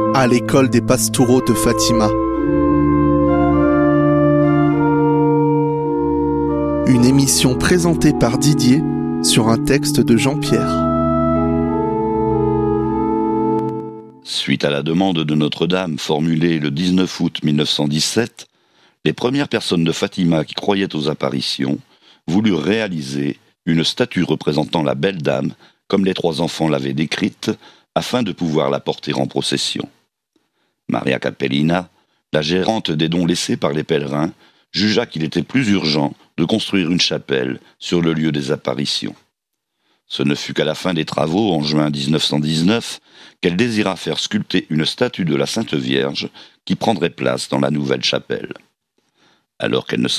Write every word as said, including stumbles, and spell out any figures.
à l'école des Pastoureaux de Fatima. Une émission présentée par Didier sur un texte de Jean-Pierre. Suite à la demande de Notre-Dame formulée le dix-neuf août mille neuf cent dix-sept, les premières personnes de Fatima qui croyaient aux apparitions voulurent réaliser une statue représentant la belle dame comme les trois enfants l'avaient décrite, afin de pouvoir la porter en procession. Maria Capellina, la gérante des dons laissés par les pèlerins, jugea qu'il était plus urgent de construire une chapelle sur le lieu des apparitions. Ce ne fut qu'à la fin des travaux, en juin dix-neuf cent dix-neuf, qu'elle désira faire sculpter une statue de la Sainte Vierge qui prendrait place dans la nouvelle chapelle. Alors qu'elle ne